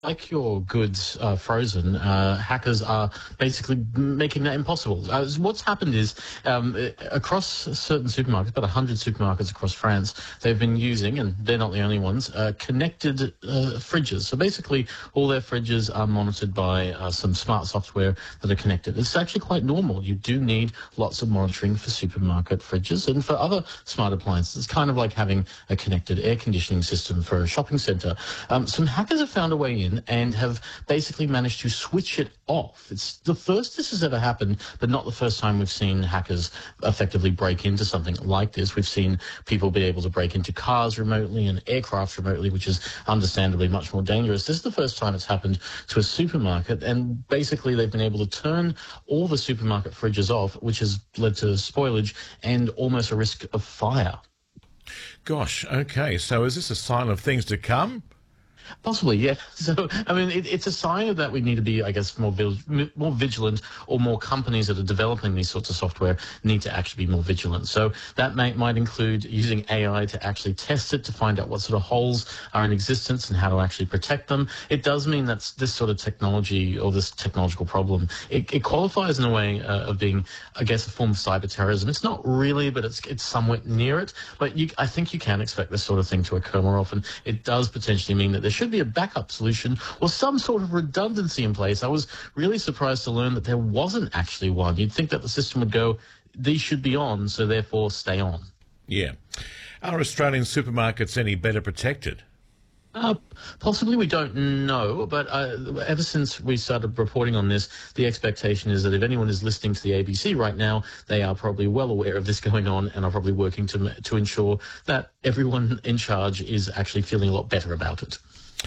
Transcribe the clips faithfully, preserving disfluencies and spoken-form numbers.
Like your goods uh, frozen, uh, hackers are basically making that impossible. Uh, what's happened is um, uh, across certain supermarkets, about one hundred supermarkets across France, they've been using, and they're not the only ones, uh, connected uh, fridges. So basically, all their fridges are monitored by uh, some smart software that are connected. It's actually quite normal. You do need lots of monitoring for supermarket fridges and for other smart appliances. It's kind of like having a connected air conditioning system for a shopping centre. Um, some hackers have found a way in and have basically managed to switch it off. It's the first this has ever happened, but not the first time we've seen hackers effectively break into something like this. We've seen people be able to break into cars remotely and aircraft remotely, which is understandably much more dangerous. This is the first time it's happened to a supermarket, and basically they've been able to turn all the supermarket fridges off, which has led to spoilage and almost a risk of fire. Gosh, okay, so is this a sign of things to come? Possibly, yeah. So, I mean, it, it's a sign of that we need to be, I guess, more vil- more vigilant, or more companies that are developing these sorts of software need to actually be more vigilant. So that may, might include using A I to actually test it, to find out what sort of holes are in existence and how to actually protect them. It does mean that this sort of technology, or this technological problem, it, it qualifies in a way uh, of being, I guess, a form of cyber terrorism. It's not really, but it's it's somewhat near it. But you, I think you can expect this sort of thing to occur more often. It does potentially mean that there should be a backup solution or some sort of redundancy in place. I was really surprised to learn that there wasn't actually one. You'd think that the system would go, these should be on, so therefore stay on. Yeah. Are Australian supermarkets any better protected? Uh, possibly, we don't know, but uh, ever since we started reporting on this, the expectation is that if anyone is listening to the A B C right now, they are probably well aware of this going on and are probably working to to ensure that everyone in charge is actually feeling a lot better about it.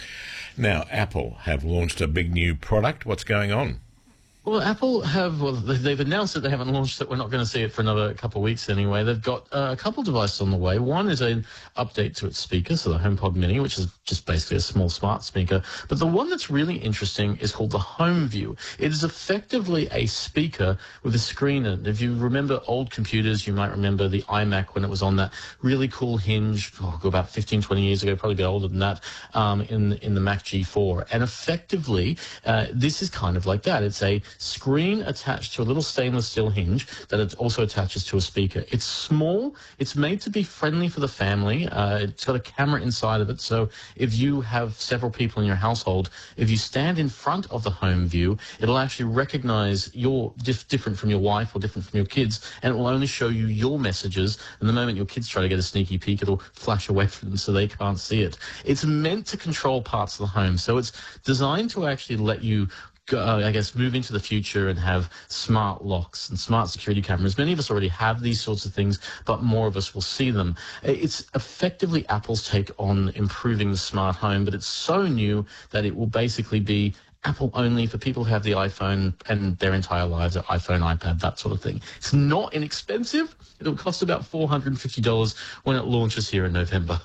Now, Apple have launched a big new product. What's going on? Well, Apple have, well, they've announced that they haven't launched it. We're not going to see it for another couple of weeks anyway. They've got uh, a couple of devices on the way. One is an update to its speaker, so the HomePod Mini, which is just basically a small smart speaker. But the one that's really interesting is called the HomeView. It is effectively a speaker with a screen in it. If you remember old computers, you might remember the iMac when it was on that really cool hinge, oh, about fifteen, twenty years ago, probably a bit older than that, um, in, in the Mac G four. And effectively, uh, this is kind of like that. It's a screen attached to a little stainless steel hinge that it also attaches to a speaker. It's small. It's made to be friendly for the family. Uh, it's got a camera inside of it, so if you have several people in your household, if you stand in front of the home view, it'll actually recognize you're dif- different from your wife or different from your kids, and it will only show you your messages. And the moment your kids try to get a sneaky peek, it'll flash away from them so they can't see it. It's meant to control parts of the home, so it's designed to actually let you Go, uh, I guess, move into the future and have smart locks and smart security cameras. Many of us already have these sorts of things, but more of us will see them. It's effectively Apple's take on improving the smart home, but it's so new that it will basically be Apple only for people who have the iPhone and their entire lives, are iPhone, iPad, that sort of thing. It's not inexpensive. It'll cost about four hundred fifty dollars when it launches here in November.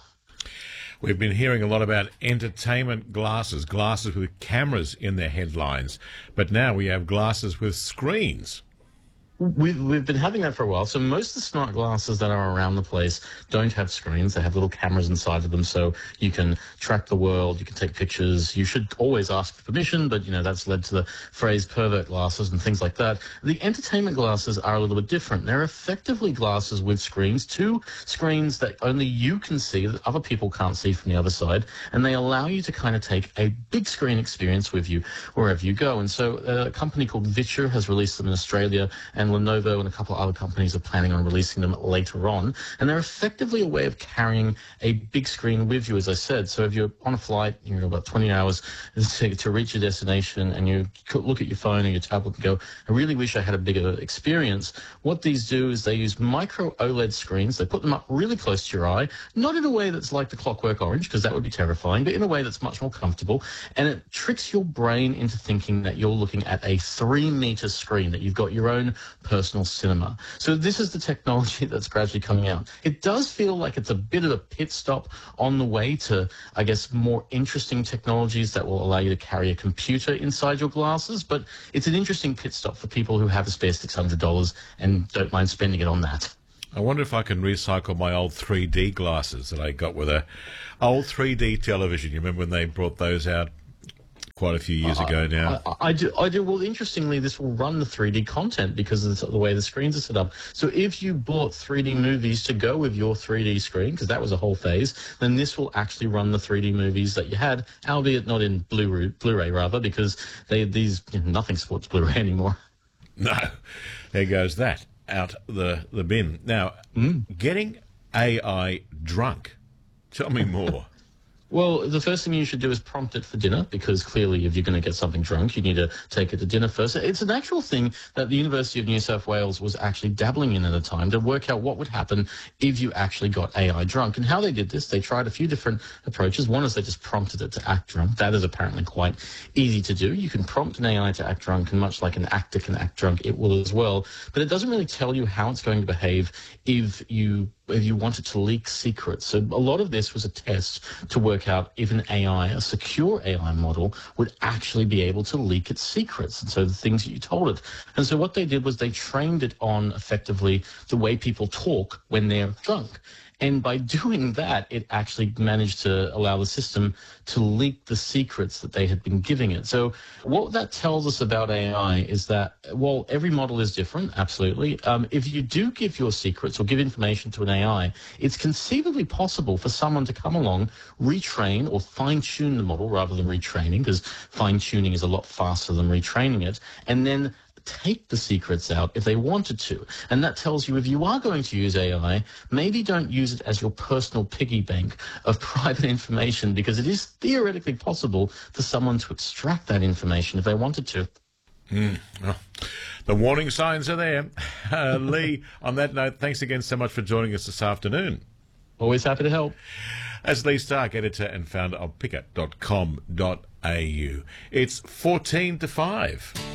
We've been hearing a lot about entertainment glasses, glasses with cameras in their headlines, but now we have glasses with screens. We've, we've been having that for a while. So most of the smart glasses that are around the place don't have screens. They have little cameras inside of them, so you can track the world, you can take pictures. You should always ask for permission, but, you know, that's led to the phrase pervert glasses and things like that. The entertainment glasses are a little bit different. They're effectively glasses with screens, two screens that only you can see, that other people can't see from the other side, and they allow you to kind of take a big screen experience with you wherever you go. And so uh, a company called Vitcher has released them in Australia, and Lenovo and a couple of other companies are planning on releasing them later on. And they're effectively a way of carrying a big screen with you, as I said. So if you're on a flight, you're about twenty hours to, to reach your destination, and you look at your phone or your tablet and go, I really wish I had a bigger experience. What these do is they use micro OLED screens. They put them up really close to your eye, not in a way that's like the Clockwork Orange, because that would be terrifying, but in a way that's much more comfortable. And it tricks your brain into thinking that you're looking at a three meter screen, that you've got your own personal cinema. So this is the technology that's gradually coming out. It does feel like it's a bit of a pit stop on the way to, I guess, more interesting technologies that will allow you to carry a computer inside your glasses, but it's an interesting pit stop for people who have a spare six hundred dollars and don't mind spending it on that. I wonder if I can recycle my old three D glasses that I got with a old three D television. You remember when they brought those out quite a few years ago now. I, I do. I do. Well, interestingly, this will run the three D content because of the way the screens are set up. So if you bought three D movies to go with your three D screen, because that was a whole phase, then this will actually run the three D movies that you had, albeit not in Blu-ray, Blu-ray rather, because they these you know, nothing supports Blu-ray anymore. No, there goes that out the the bin. Now, mm. getting A I drunk. Tell me more. Well, the first thing you should do is prompt it for dinner, because clearly if you're going to get something drunk, you need to take it to dinner first. It's an actual thing that the University of New South Wales was actually dabbling in at the time to work out what would happen if you actually got A I drunk. And how they did this, they tried a few different approaches. One is they just prompted it to act drunk. That is apparently quite easy to do. You can prompt an A I to act drunk, and much like an actor can act drunk, it will as well. But it doesn't really tell you how it's going to behave if you if you wanted to leak secrets. So a lot of this was a test to work out if an A I, a secure A I model, would actually be able to leak its secrets, and so the things that you told it. And so what they did was they trained it on effectively the way people talk when they're drunk. And by doing that, it actually managed to allow the system to leak the secrets that they had been giving it. So what that tells us about A I is that, while every model is different, absolutely, um, if you do give your secrets or give information to an A I, it's conceivably possible for someone to come along, retrain or fine-tune the model rather than retraining, because fine-tuning is a lot faster than retraining it, and then take the secrets out if they wanted to. And that tells you if you are going to use A I, maybe don't use it as your personal piggy bank of private information, because it is theoretically possible for someone to extract that information if they wanted to. Mm. Oh, the warning signs are there. Uh, Lee, on that note, thanks again so much for joining us this afternoon. Always happy to help. As Lee Stark, editor and founder of picker dot com dot a u. It's fourteen to five.